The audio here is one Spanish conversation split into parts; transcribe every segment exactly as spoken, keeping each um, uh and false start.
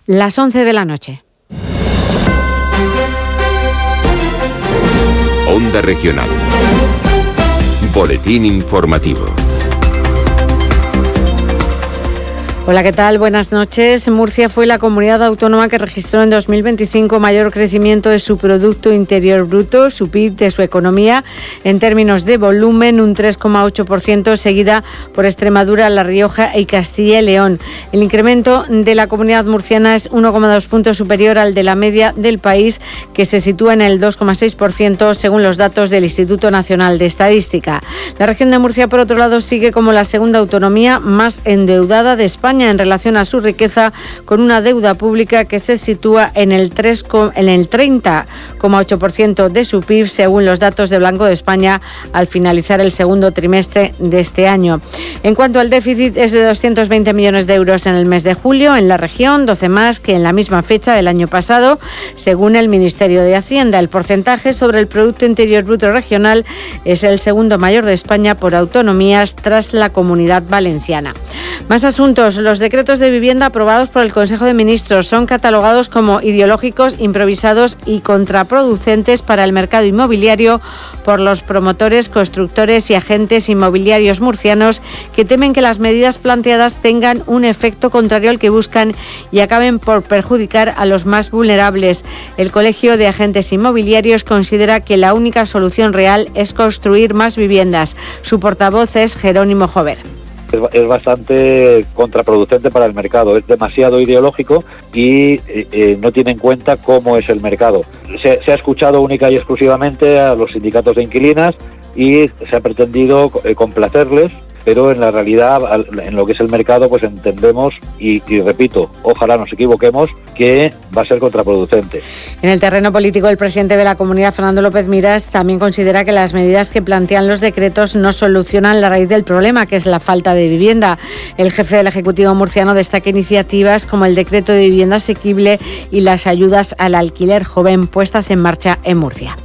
Las once de la noche. Onda Regional. Boletín informativo. Hola, ¿qué tal? Buenas noches. Murcia fue la comunidad autónoma que registró en dos mil veinticinco mayor crecimiento de su Producto Interior Bruto, su P I B, de su economía, en términos de volumen, un tres coma ocho por ciento, seguida por Extremadura, La Rioja y Castilla y León. El incremento de la comunidad murciana es uno coma dos puntos superior al de la media del país, que se sitúa en el dos coma seis por ciento, según los datos del Instituto Nacional de Estadística. La región de Murcia, por otro lado, sigue como la segunda autonomía más endeudada de España en relación a su riqueza, con una deuda pública que se sitúa en el, tres, en el treinta coma ocho por ciento de su P I B, según los datos de Banco de España al finalizar el segundo trimestre de este año. En cuanto al déficit, es de doscientos veinte millones de euros en el mes de julio en la región, doce más que en la misma fecha del año pasado, según el Ministerio de Hacienda. El porcentaje sobre el Producto Interior Bruto regional es el segundo mayor de España por autonomías, tras la Comunidad Valenciana. Más asuntos. Los decretos de vivienda aprobados por el Consejo de Ministros son catalogados como ideológicos, improvisados y contraproducentes para el mercado inmobiliario por los promotores, constructores y agentes inmobiliarios murcianos, que temen que las medidas planteadas tengan un efecto contrario al que buscan y acaben por perjudicar a los más vulnerables. El Colegio de Agentes Inmobiliarios considera que la única solución real es construir más viviendas. Su portavoz es Jerónimo Jover. Es bastante contraproducente para el mercado, es demasiado ideológico y eh, no tiene en cuenta cómo es el mercado. Se, se ha escuchado única y exclusivamente a los sindicatos de inquilinas y se ha pretendido eh, complacerles, pero en la realidad, en lo que es el mercado, pues entendemos, y, y repito, ojalá nos equivoquemos, que va a ser contraproducente. En el terreno político, el presidente de la Comunidad, Fernando López Miras, también considera que las medidas que plantean los decretos no solucionan la raíz del problema, que es la falta de vivienda. El jefe del Ejecutivo murciano destaca iniciativas como el decreto de vivienda asequible y las ayudas al alquiler joven puestas en marcha en Murcia.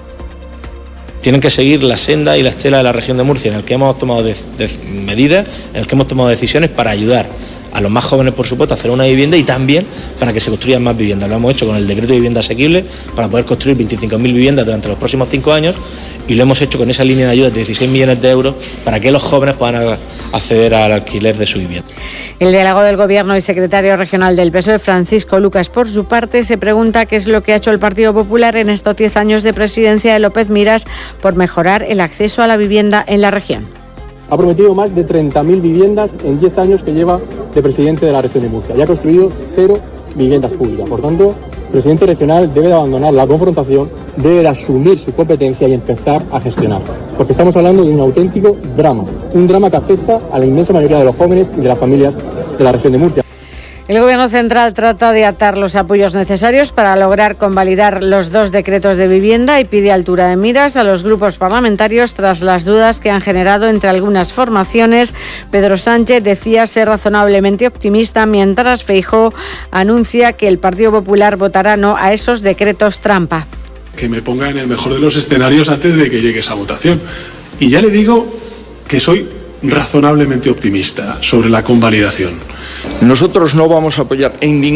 Tienen que seguir la senda y la estela de la región de Murcia, en el que hemos tomado de, de medidas, en el que hemos tomado decisiones para ayudar a los más jóvenes, por supuesto, a hacer una vivienda, y también para que se construyan más viviendas. Lo hemos hecho con el decreto de vivienda asequible para poder construir veinticinco mil viviendas durante los próximos cinco años, y lo hemos hecho con esa línea de ayudas de dieciséis millones de euros para que los jóvenes puedan acceder al alquiler de su vivienda. El delegado del Gobierno y secretario regional del P S O E, Francisco Lucas, por su parte, se pregunta qué es lo que ha hecho el Partido Popular en estos diez años de presidencia de López Miras por mejorar el acceso a la vivienda en la región. Ha prometido más de treinta mil viviendas en diez años que lleva de presidente de la región de Murcia y ha construido cero viviendas públicas. Por tanto, el presidente regional debe de abandonar la confrontación, debe de asumir su competencia y empezar a gestionar. Porque estamos hablando de un auténtico drama, un drama que afecta a la inmensa mayoría de los jóvenes y de las familias de la región de Murcia. El Gobierno central trata de atar los apoyos necesarios para lograr convalidar los dos decretos de vivienda y pide altura de miras a los grupos parlamentarios tras las dudas que han generado entre algunas formaciones. Pedro Sánchez decía ser razonablemente optimista, mientras Feijóo anuncia que el Partido Popular votará no a esos decretos trampa. Que me ponga en el mejor de los escenarios antes de que llegue esa votación. Y ya le digo que soy razonablemente optimista sobre la convalidación. Nosotros no vamos a apoyar en ningún